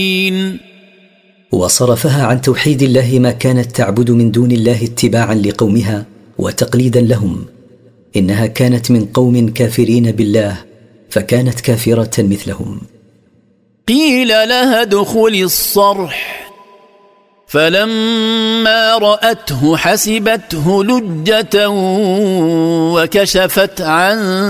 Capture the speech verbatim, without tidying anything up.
وصرفها عن توحيد الله ما كانت تعبد من دون الله اتباعا لقومها وتقليدا لهم. إنها كانت من قوم كافرين بالله فكانت كافرة مثلهم. قيل لها ادخلي الصرح فلما رأته حسبته لجة وكشفت عن